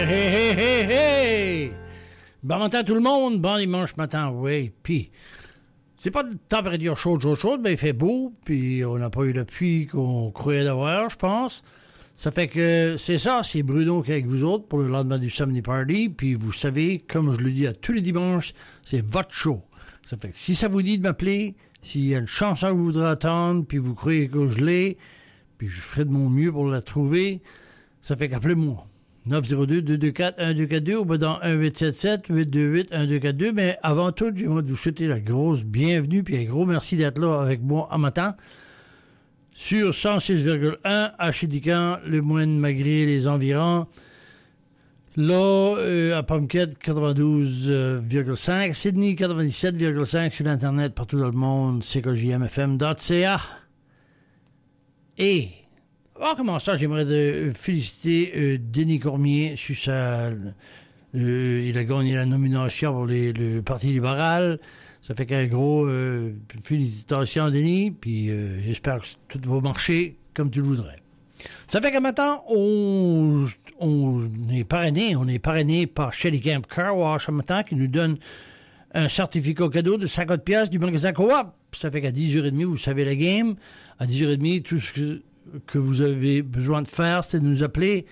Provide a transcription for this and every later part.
Hey, hey, hey, hey! Bon matin tout le monde, bon dimanche matin, oui. Puis, c'est pas de température chaude, mais il fait beau, puis on n'a pas eu la pluie qu'on croyait d'avoir, je pense. Ça fait que c'est ça, c'est Bruno qui est avec vous autres pour le lendemain du Samedi Party, puis vous savez, comme je le dis à tous les dimanches, c'est votre show. Ça fait que si ça vous dit de m'appeler, s'il y a une chanson que vous voudrez attendre, puis vous croyez que je l'ai, puis je ferai de mon mieux pour la trouver, ça fait qu'appelez-moi. 902-224-1242 ou bien dans 1877-828-1242. Mais avant tout, j'aimerais vous souhaiter la grosse bienvenue puis un gros merci d'être là avec moi en matin sur 106,1 à Chédican, le Moine Magrier, les environs. Là, à Pumpkin, 92,5. Sydney, 97,5 sur l'Internet partout dans le monde, ckjmfm.ca. Et en commençant, j'aimerais féliciter Denis Cormier sur il a gagné la nomination pour le Parti libéral. Ça fait qu'un gros félicitations, Denis. Puis j'espère que tout va marcher comme tu le voudrais. Ça fait qu'à matin, on est parrainé par Shelly Camp Car Wash ce matin qui nous donne un certificat cadeau de 50$ du magasin Coop. Ça fait qu'à 10h30, vous savez la game. À 10h30, tout ce que vous avez besoin de faire, c'est de nous appeler,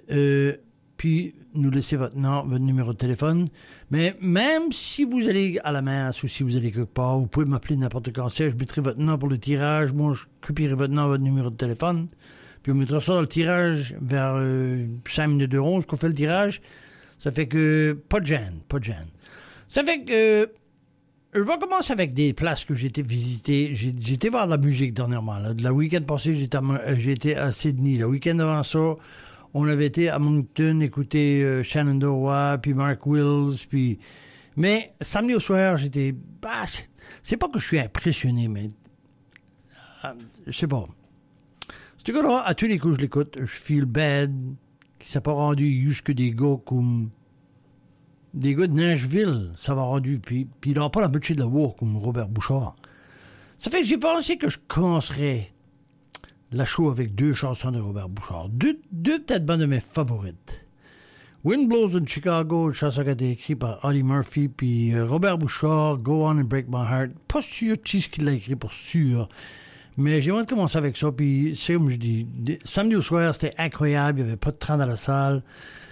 puis nous laisser votre nom, votre numéro de téléphone. Mais même si vous allez à la messe ou si vous allez quelque part, vous pouvez m'appeler n'importe quand. Je mettrai votre nom pour le tirage. Moi, je copierai votre nom, votre numéro de téléphone. Puis on mettra ça dans le tirage vers 5 minutes de ronde qu'on fait le tirage. Ça fait que pas de gêne. Ça fait que je vais commencer avec des places que j'ai été visiter. J'ai été voir de la musique dernièrement. Là. Le week-end passé, j'ai été à Sydney. Le week-end avant ça, on avait été à Moncton écouter Shenandoah, puis Mark Wills, puis... Mais samedi au soir, j'étais... Bah, c'est pas que je suis impressionné, mais... je sais pas. Ce gars-là, à tous les coups, je l'écoute. Je feel bad. Qui s'est pas rendu jusque des gars comme... Des gars de Nashville, ça va rendu. Puis il n'a pas la butchée de la war comme Robert Bouchard. Ça fait que j'ai pensé que je commencerais la show avec 2 chansons de Robert Bouchard. Deux peut-être bandes de mes favorites. Wind Blows in Chicago, une chanson qui a été écrite par Eddie Murphy, puis Robert Bouchard, Go On and Break My Heart. Pas sûr qui l'a écrit pour sûr. Mais j'aimerais commencer avec ça, puis c'est comme je dis, samedi au soir, c'était incroyable, il n'y avait pas de train dans la salle.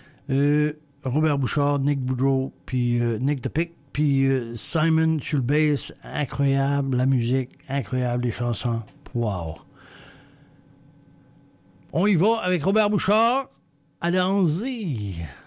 Robert Bouchard, Nick Boudreau, puis Nick DePick, puis Simon sur le bass, incroyable, la musique, incroyable, les chansons, wow. On y va avec Robert Bouchard, allons-y.